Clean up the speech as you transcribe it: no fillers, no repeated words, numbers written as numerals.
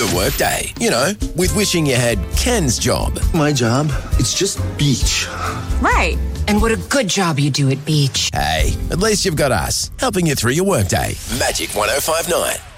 The workday, with wishing you had Ken's job. My job? It's just beach. Right. And what a good job you do at beach. Hey, at least you've got us, helping you through your workday. Magic 105.9.